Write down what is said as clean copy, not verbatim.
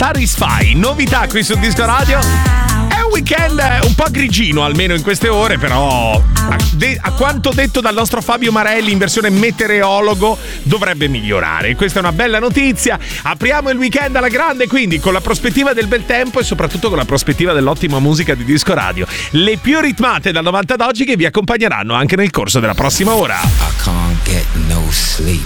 Satisfy, novità qui su Disco Radio. È un weekend un po' grigino, almeno in queste ore, però a quanto detto dal nostro Fabio Marelli in versione meteorologo dovrebbe migliorare. Questa è una bella notizia. Apriamo il weekend alla grande, quindi con la prospettiva del bel tempo e soprattutto con la prospettiva dell'ottima musica di Disco Radio. Le più ritmate dal 90 ad oggi che vi accompagneranno anche nel corso della prossima ora. I can't get no sleep.